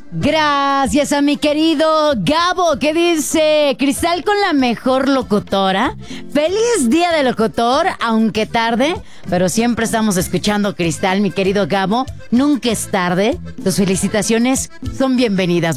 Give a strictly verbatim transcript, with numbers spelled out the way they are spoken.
Gracias a mi querido Gabo, que dice: Cristal con la mejor locutora. Feliz día de locutor, aunque tarde, pero siempre estamos escuchando Cristal, mi querido Gabo. Nunca es tarde. Tus felicitaciones son bienvenidas.